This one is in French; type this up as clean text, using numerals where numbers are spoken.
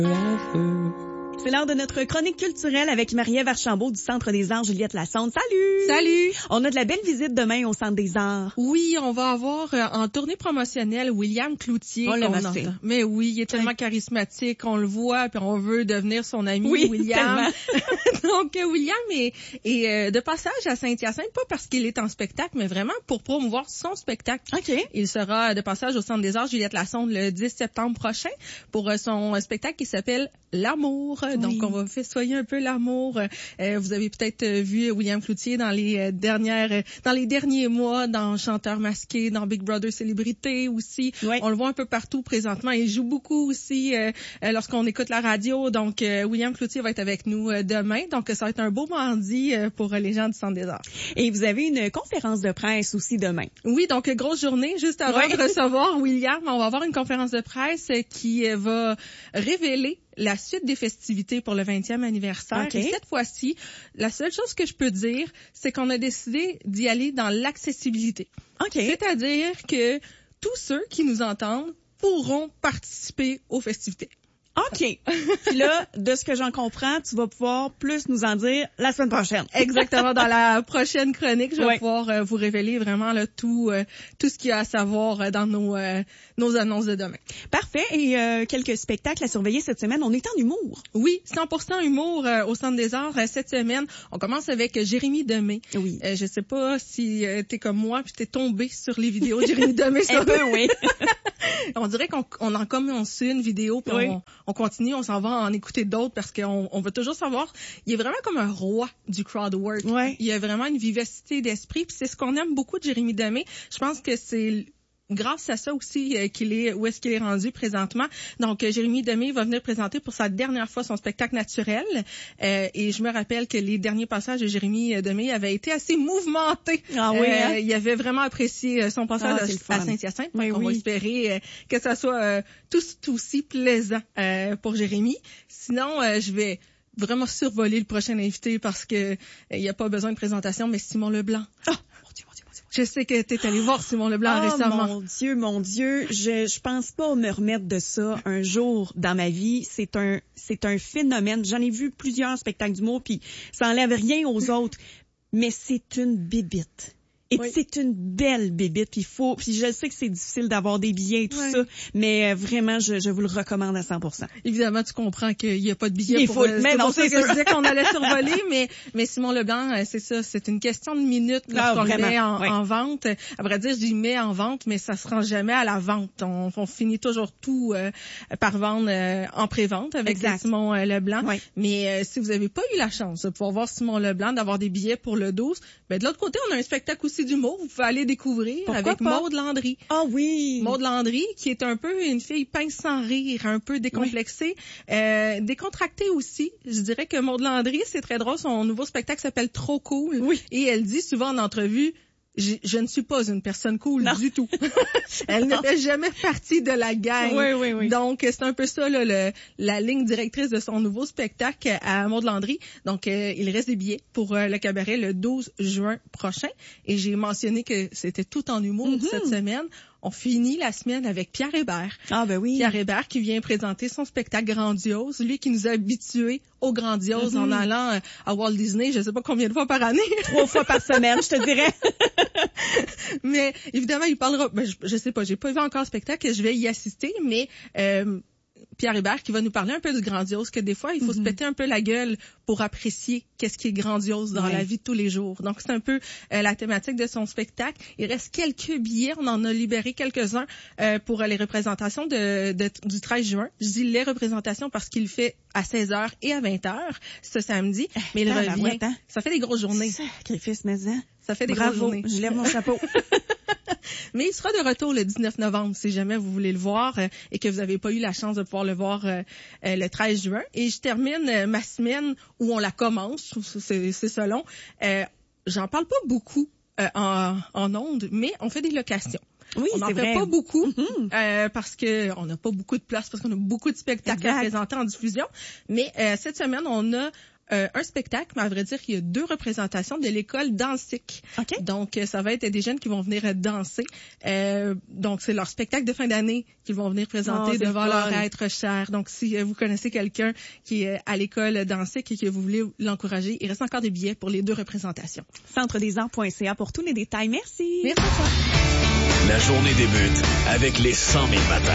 C'est l'heure de notre chronique culturelle avec Marie-Ève Archambault du Centre des Arts Juliette Lassonde. Salut! Salut! On a de la belle visite demain au Centre des Arts. Oui, on va avoir en tournée promotionnelle William Cloutier. On l'aime assez. Mais oui, il est tellement charismatique, on le voit, puis on veut devenir son ami, oui, William. Donc, William est de passage à Saint-Hyacinthe, pas parce qu'il est en spectacle, mais vraiment pour promouvoir son spectacle. OK. Il sera de passage au Centre des Arts Juliette Lassonde le 10 septembre prochain pour son spectacle qui s'appelle L'amour. Oui. Donc, on va festoyer un peu l'amour. Vous avez peut-être vu William Cloutier dans les derniers mois, dans Chanteur masqué, dans Big Brother Célébrité aussi. Oui. On le voit un peu partout présentement. Il joue beaucoup aussi lorsqu'on écoute la radio. Donc, William Cloutier va être avec nous demain. Donc, ça va être un beau mardi pour les gens du Centre des Arts. Et vous avez une conférence de presse aussi demain. Oui, donc grosse journée. Juste avant de recevoir William, on va avoir une conférence de presse qui va révéler la suite des festivités pour le 20e anniversaire. Okay. Et cette fois-ci, la seule chose que je peux dire, c'est qu'on a décidé d'y aller dans l'accessibilité. OK. C'est-à-dire que tous ceux qui nous entendent pourront participer aux festivités. OK. Puis là, de ce que j'en comprends, tu vas pouvoir plus nous en dire la semaine prochaine. Exactement. Dans la prochaine chronique, je vais pouvoir vous révéler vraiment là, tout ce qu'il y a à savoir dans nos annonces de demain. Parfait. Et quelques spectacles à surveiller cette semaine. On est en humour. Oui, 100% humour au Centre des Arts cette semaine. On commence avec Jérémy Demé. Oui. Je sais pas si t'es comme moi puis t'es tombé sur les vidéos de Jérémy Demé. Un peu, oui. On dirait qu'on en commence une vidéo puis on continue, on s'en va en écouter d'autres parce qu'on veut toujours savoir. Il est vraiment comme un roi du crowd work. Ouais. Il a vraiment une vivacité d'esprit puis c'est ce qu'on aime beaucoup de Jérémy Demé. Je pense que c'est grâce à ça aussi où est-ce qu'il est rendu présentement. Donc, Jérémy Demé va venir présenter pour sa dernière fois son spectacle naturel. Et je me rappelle que les derniers passages de Jérémy Demé avaient été assez mouvementés. Ah oui, hein? Il avait vraiment apprécié son passage à Saint-Hyacinthe. Oui, on va espérer que ça soit tout aussi plaisant pour Jérémy. Sinon, je vais vraiment survoler le prochain invité parce que il n'y a pas besoin de présentation, mais Simon Leblanc. Oh! Je sais que t'es allé voir Simon Leblanc récemment. Mon Dieu, je pense pas me remettre de ça un jour dans ma vie. C'est un phénomène. J'en ai vu plusieurs spectacles d'humour, puis ça enlève rien aux autres, mais c'est une bébite. Et c'est une belle bébite, puis je sais que c'est difficile d'avoir des billets et tout ça, mais vraiment, je vous le recommande à 100%. Évidemment, tu comprends qu'il y a pas de billets mais non, c'est sûr. Je disais qu'on allait survoler, mais Simon Leblanc, c'est ça, c'est une question de minutes lorsqu'on le met en vente. À vrai dire, je dis met en vente, mais ça se rend jamais à la vente. On finit toujours tout par vendre en pré-vente avec Simon Leblanc. Oui. Mais si vous avez pas eu la chance de pouvoir voir Simon Leblanc, d'avoir des billets pour le 12, ben de l'autre côté, on a un spectacle aussi d'humour, vous pouvez aller découvrir. Pourquoi avec pas? Maude Landry. Ah oui! Maude Landry, qui est un peu une fille pince sans rire, un peu décomplexée, décontractée aussi. Je dirais que Maude Landry, c'est très drôle, son nouveau spectacle s'appelle Trop cool. Oui. Et elle dit souvent en entrevue, je ne suis pas une personne cool du tout. Elle ne fait jamais partie de la gang. Oui. Donc, c'est un peu ça, là, la ligne directrice de son nouveau spectacle à Maude Landry. Donc, il reste des billets pour le cabaret le 12 juin prochain. Et j'ai mentionné que c'était tout en humour cette semaine. On finit la semaine avec Pierre Hébert. Ah ben oui. Pierre Hébert qui vient présenter son spectacle Grandiose. Lui qui nous a habitués au Grandiose en allant à Walt Disney, je sais pas combien de fois par année. 3 fois par semaine, je te dirais. Mais évidemment, il parlera... je sais pas, j'ai pas vu encore le spectacle, je vais y assister, mais... Pierre Hébert qui va nous parler un peu du grandiose, que des fois, il faut se péter un peu la gueule pour apprécier qu'est-ce qui est grandiose dans la vie de tous les jours. Donc, c'est un peu la thématique de son spectacle. Il reste quelques billets, on en a libéré quelques-uns pour les représentations du 13 juin. Je dis les représentations parce qu'il fait à 16h et à 20h ce samedi, mais il revient. Ça fait des grosses journées. Sacrifice, mais hein? Ça fait des grosses journées. Je lève mon chapeau. Mais il sera de retour le 19 novembre, si jamais vous voulez le voir et que vous n'avez pas eu la chance de pouvoir le voir le 13 juin. Et je termine ma semaine où on la commence, c'est selon. J'en parle pas beaucoup en ondes, mais on fait des locations. Oui, on n'en fait pas beaucoup parce que on n'a pas beaucoup de place, parce qu'on a beaucoup de spectacles à présenter en diffusion. Mais cette semaine, on a un spectacle, mais à vrai dire, il y a 2 représentations de l'école Dansic. OK. Donc, ça va être des jeunes qui vont venir danser. Donc, c'est leur spectacle de fin d'année qu'ils vont venir présenter devant leur être cher. Donc, si vous connaissez quelqu'un qui est à l'école Dansic et que vous voulez l'encourager, il reste encore des billets pour les 2 représentations. Centredesarts.ca pour tous les détails. Merci. Merci à toi. La journée débute avec les 100 000 matins.